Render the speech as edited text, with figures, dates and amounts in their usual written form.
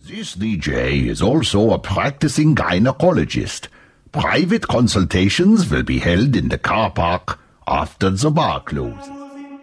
This DJ is also a practicing gynecologist. Private consultations will be held in the car park after the bar closes.